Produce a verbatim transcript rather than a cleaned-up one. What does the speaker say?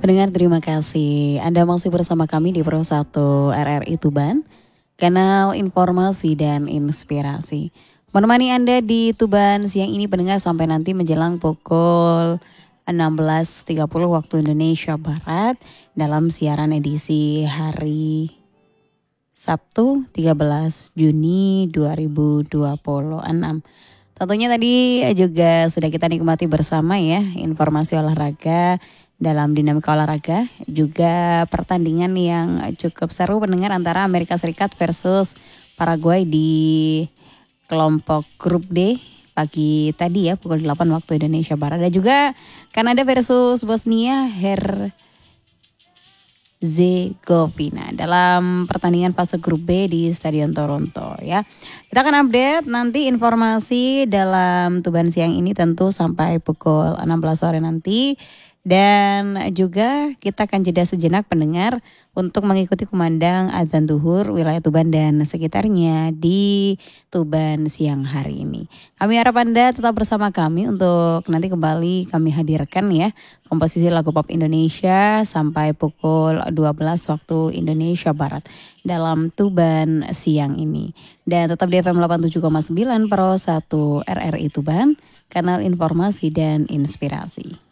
Pendengar terima kasih. Anda masih bersama kami di Pro satu R R I Tuban, kanal informasi dan inspirasi. Menemani Anda di Tuban siang ini pendengar sampai nanti menjelang pukul enam belas tiga puluh waktu Indonesia Barat dalam siaran edisi hari Sabtu tiga belas Juni dua ribu dua puluh enam. Tentunya tadi juga sudah kita nikmati bersama ya informasi olahraga dalam dinamika olahraga, juga pertandingan yang cukup seru pendengar antara Amerika Serikat versus Paraguay di kelompok grup D pagi tadi ya pukul delapan waktu Indonesia Barat, dan juga Kanada versus Bosnia Herzegovina dalam pertandingan fase grup B di Stadion Toronto ya. Kita akan update nanti informasi dalam Tuban siang ini tentu sampai pukul enam belas sore nanti. Dan juga kita akan jeda sejenak pendengar untuk mengikuti kumandang azan zuhur wilayah Tuban dan sekitarnya di Tuban siang hari ini. Kami harap Anda tetap bersama kami untuk nanti kembali kami hadirkan ya komposisi lagu pop Indonesia sampai pukul dua belas waktu Indonesia Barat dalam Tuban siang ini. Dan tetap di F M delapan puluh tujuh koma sembilan Pro satu R R I Tuban, kanal informasi dan inspirasi.